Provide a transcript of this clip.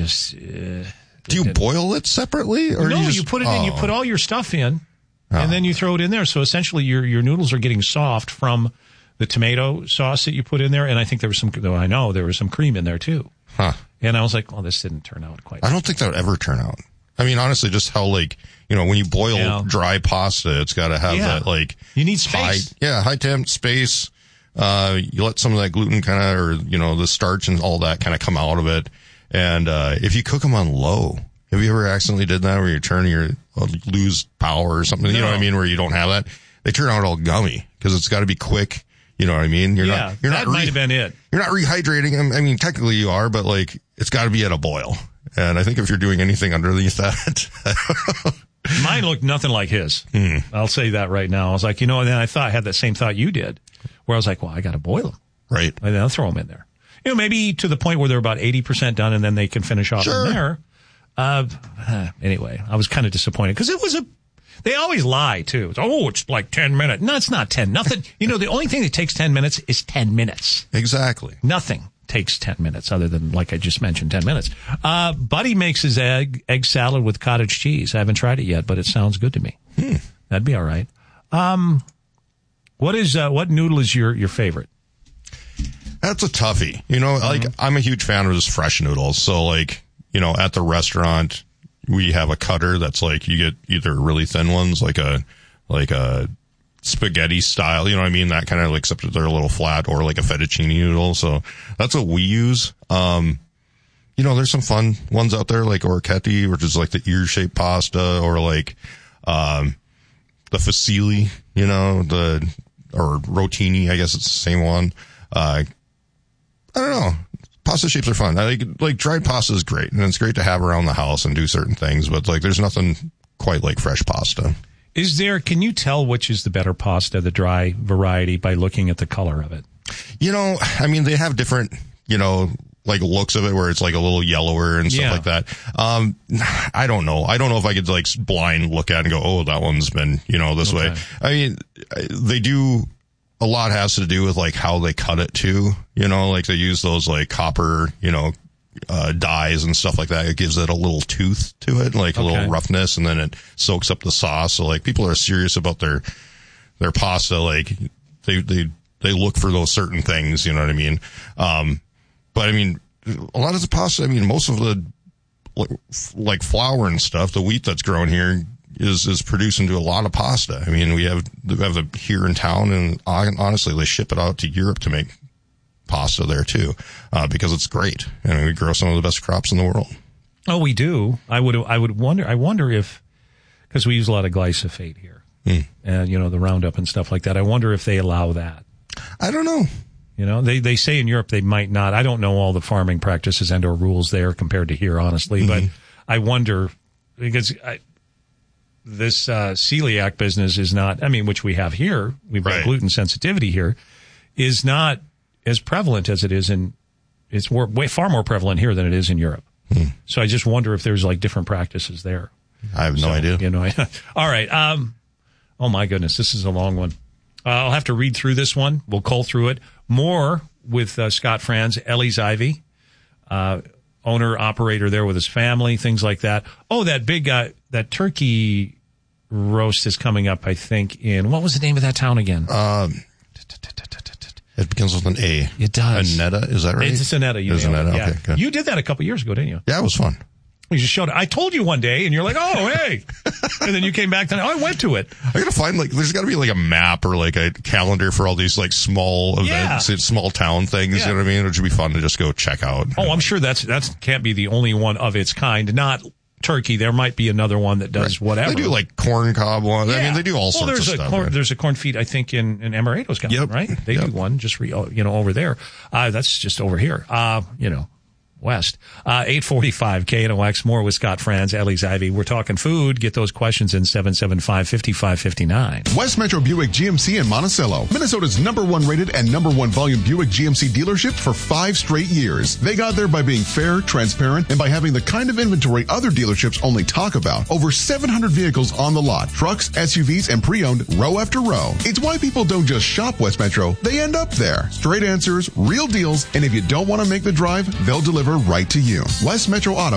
just... Do you boil it separately? Or no, you put it in. You put all your stuff in, and then you throw it in there. So essentially, your noodles are getting soft from the tomato sauce that you put in there. And I think there was some cream in there too. Huh. And I was like, well, this didn't turn out quite. I don't think that would ever turn out. I mean, honestly, just how when you boil dry pasta, it's got to have that you need space. High temp space. You let some of that gluten the starch and all that kind of come out of it. And if you cook them on low, have you ever accidentally did that where you lose power or something? No. You know what I mean? Where you don't have that, they turn out all gummy because it's got to be quick. You know what I mean? That might have been it. You're not rehydrating them. I mean, technically you are, but it's got to be at a boil. And I think if you're doing anything underneath that, mine looked nothing like his. I'll say that right now. I was like, and then I had that same thought you did, where I was like, well, I got to boil them, right? And then I'll throw them in there. Maybe to the point where they're about 80% done, and then they can finish off in there. Anyway, I was kind of disappointed because it was they always lie too. It's like 10 minutes. No, it's not 10. Nothing. The only thing that takes 10 minutes is 10 minutes. Exactly. Nothing takes 10 minutes other than, like I just mentioned, 10 minutes. Buddy makes his egg salad with cottage cheese. I haven't tried it yet, but it sounds good to me. That'd be all right. What noodle is your favorite? That's a toughie. I'm a huge fan of just fresh noodles. So at the restaurant, we have a cutter that's you get either really thin ones, like a spaghetti style, you know what I mean? That kind of except that they're a little flat, or like a fettuccine noodle. So that's what we use. There's some fun ones out there like orecchiette, which is like the ear-shaped pasta, or the fusilli, or rotini, I guess it's the same one. I don't know. Pasta shapes are fun. I like dried pasta is great, and it's great to have around the house and do certain things, but there's nothing quite like fresh pasta. Can you tell which is the better pasta, the dry variety, by looking at the color of it? They have different, looks of it where it's a little yellower and stuff like that. I don't know. I don't know if I could blind look at it and go, oh, that one's been, this way. I mean, they do. A lot has to do with how they cut it too, they use those copper, dyes and stuff like that. It gives it a little tooth to it, a little roughness, and then it soaks up the sauce. So people are serious about their pasta. They look for those certain things, you know what I mean? But I mean, a lot of the pasta, most of the flour and stuff, the wheat that's grown here is produced into a lot of pasta. I mean, we have the here in town, and honestly, they ship it out to Europe to make pasta there too, because it's great. And we grow some of the best crops in the world. Oh, we do. I wonder if, because we use a lot of glyphosate here, and the Roundup and stuff like that. I wonder if they allow that. I don't know. They say in Europe they might not. I don't know all the farming practices and or rules there compared to here, honestly. But I wonder, because this celiac business is not, which we have here, we've got gluten sensitivity here, is not as prevalent as it is it's far more prevalent here than it is in Europe. So I just wonder if there's different practices there. I have no idea. All right. Oh my goodness, this is a long one. I'll have to read through this one. We'll cull through it. More with Scott Franz, Ellie's Ivy, owner, operator there with his family, things like that. Oh, that big that turkey roast is coming up, I think, in, what was the name of that town again? It begins with an A. It does. Annetta, is that right? It's Annetta. It's Annetta, okay, good. You did that a couple years ago, didn't you? Yeah, it was fun. You just showed it. I told you one day, and you're like, oh, hey. And then you came back, and I went to it. I gotta find, there's gotta be a map or a calendar for all these small events, small town things, you know what I mean? It would be fun to just go check out. Oh, I'm sure that's can't be the only one of its kind. Not turkey. There might be another one that does whatever. They do corn cob one. Yeah. They do all sorts of stuff. There's a corn feed, I think, in Amaretto's got one, right? They do one just over there. That's just over here. West. 845 KNOX. More with Scott Franz, Ellie's Ivy. We're talking food. Get those questions in 775-5559. West Metro Buick GMC in Monticello, Minnesota's #1 rated and #1 volume Buick GMC dealership for 5 straight years. They got there by being fair, transparent, and by having the kind of inventory other dealerships only talk about. Over 700 vehicles on the lot. Trucks, SUVs, and pre-owned row after row. It's why people don't just shop West Metro. They end up there. Straight answers, real deals, and if you don't want to make the drive, they'll deliver right to you. West Metro Auto